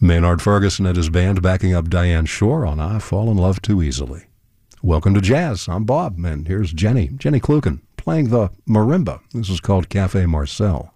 Maynard Ferguson and his band backing up Diane Shore on I Fall in Love Too Easily. Welcome to Jazz. I'm Bob, and here's Jenny Kluken, playing the marimba. This is called Cafe Marcel.